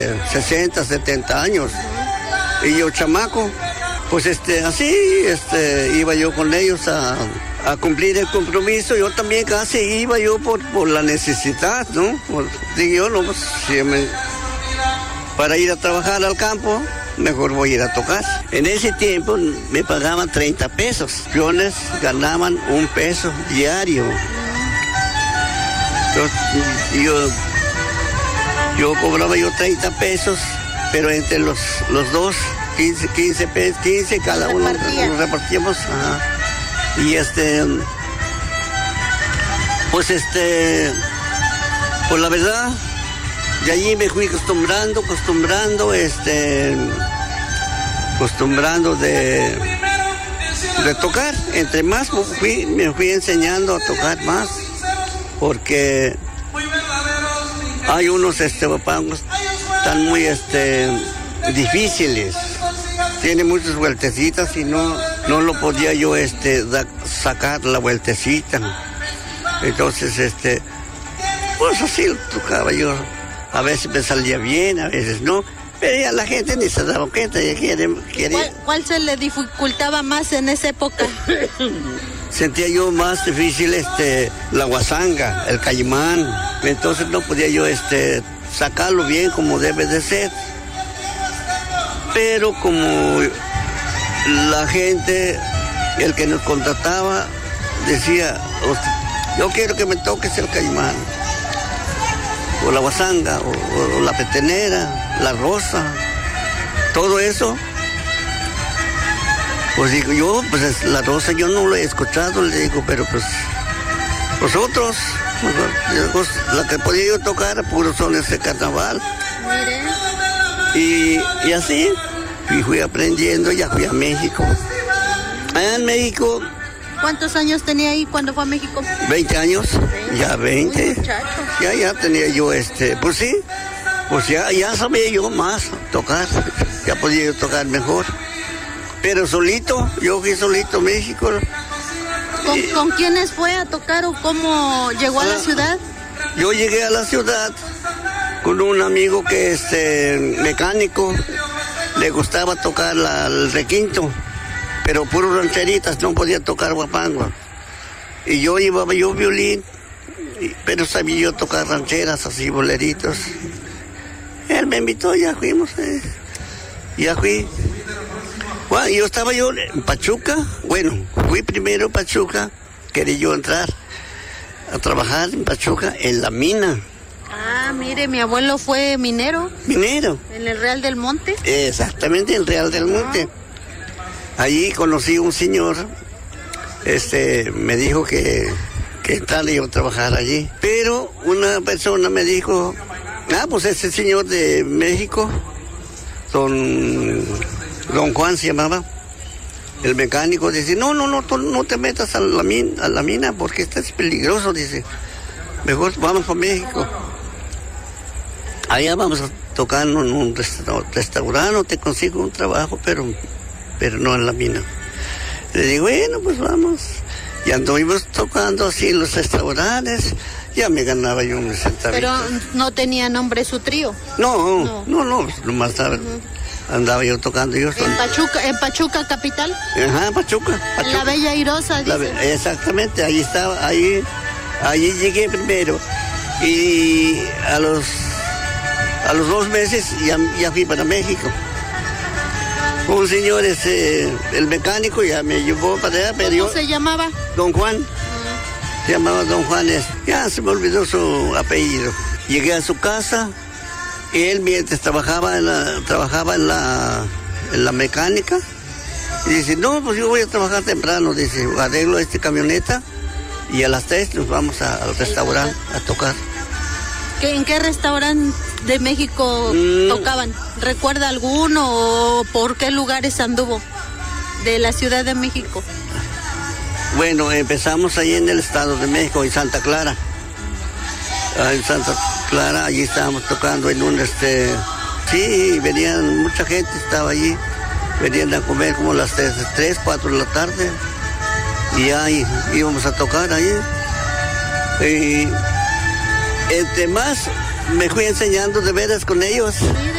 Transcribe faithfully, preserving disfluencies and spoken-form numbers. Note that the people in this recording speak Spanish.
sesenta, setenta años. Y yo chamaco, pues este, así, este, iba yo con ellos a, a cumplir el compromiso. Yo también casi iba yo por, por la necesidad, ¿no? Por, digo yo, no, pues, si me, para ir a trabajar al campo, mejor voy a ir a tocar. En ese tiempo me pagaban treinta pesos. Peones ganaban un peso diario. Yo, yo, yo cobraba yo treinta pesos, pero entre los, los dos, quince, quince pesos, quince cada uno nos repartíamos. Ajá. Y este, pues este, pues la verdad, de allí me fui acostumbrando, acostumbrando, este, acostumbrando de, de tocar. Entre más fui, me fui enseñando a tocar más, porque hay unos este, pagos tan muy este, difíciles. Tiene muchas vueltecitas y no, no lo podía yo este, da, sacar la vueltecita. Entonces, este, pues así lo tocaba yo. A veces me salía bien, a veces no. Pero ya la gente ni se daba cuenta. Ya quiere, quiere... ¿Cuál, ¿Cuál se le dificultaba más en esa época? Sentía yo más difícil este, la guasanga, el caimán. Entonces no podía yo este, sacarlo bien como debe de ser. Pero como la gente, el que nos contrataba, decía, yo quiero que me toques el caimán, o la guasanga, o, o la petenera, la rosa, todo eso. Pues digo yo, pues la rosa yo no lo he escuchado, le digo, pero pues vosotros, pues, la que podía yo tocar, puros sones de carnaval. Mire. Y, y así, y fui aprendiendo, ya fui a México. Allá en México. ¿Cuántos años tenía ahí cuando fue a México? veinte años, ¿veinte? Ya veinte. Ya, ya tenía yo este, pues sí, pues ya, ya sabía yo más tocar, ya podía yo tocar mejor. Pero solito, yo fui solito a México. ¿Con, y, ¿Con quiénes fue a tocar o cómo llegó a, a la ciudad? Yo llegué a la ciudad con un amigo que es eh, mecánico, le gustaba tocar la, el requinto, pero puros rancheritas, no podía tocar guapango. Y yo llevaba yo violín, y, pero sabía yo tocar rancheras, así boleritos. Él me invitó, ya fuimos, eh, ya fui. Bueno, yo estaba yo en Pachuca, bueno, fui primero a Pachuca, quería yo entrar a trabajar en Pachuca, en la mina. Ah, mire, mi abuelo fue minero. ¿Minero? En el Real del Monte. Exactamente, en el Real del Monte. Ah. Allí conocí a un señor, este, me dijo que, que entrara yo a trabajar allí. Pero una persona me dijo, ah, pues ese señor de México, don, don Juan se llamaba, el mecánico, dice, no, no, no, tú no te metas a la mina, a la mina porque esto es peligroso, dice, mejor vamos a México. Allá vamos a tocar en un restaurante, te consigo un trabajo, pero, pero no en la mina. Le digo, bueno, pues vamos. Y anduvimos tocando así en los restaurantes, ya me ganaba yo un centavito. Pero no tenía nombre su trío. No, no, no, no nomás estaba, uh-huh. andaba yo tocando yo. ¿En Pachuca, en Pachuca capital? Ajá, Pachuca, Pachuca. En la Bella Airosa, la, exactamente, ahí estaba, ahí, ahí llegué primero. Y a los... A los dos meses ya, ya fui para México. Un señor, este, el mecánico, ya me llevó para allá. ¿Cómo yo, se llamaba? Don Juan. Uh-huh. Se llamaba Don Juan. Ya se me olvidó su apellido. Llegué a su casa y él mientras trabajaba en la, trabajaba en la, en la mecánica. Y dice, no, pues yo voy a trabajar temprano. Dice, arreglo esta camioneta y a las tres nos vamos a, al restaurante a tocar. ¿En qué restaurante de México mm. tocaban? ¿Recuerda alguno o por qué lugares anduvo de la Ciudad de México? Bueno, empezamos ahí en el Estado de México, en Santa Clara. En Santa Clara, allí estábamos tocando en un, este... Sí, venían, mucha gente estaba allí. Venían a comer como las tres, cuatro de la tarde. Y ahí íbamos a tocar ahí. Y... Entre más me fui enseñando de veras con ellos.